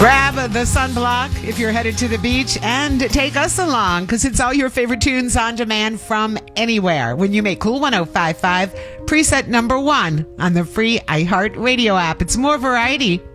Grab the sunblock if you're headed to the beach and take us along because it's all your favorite tunes on demand from anywhere when you make Cool 105.5 preset number 1 on the free iHeartRadio app. It's more variety.